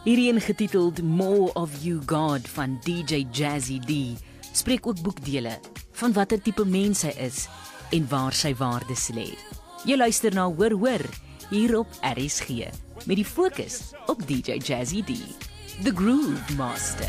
Hierdie een getiteld More of You God van DJ Jazzy D spreek ook boekdele van watter tipe mens hy is en waar sy waardes lê. Jy luister na Hoor hier op RSG met die fokus op DJ Jazzy D, The Groove Master.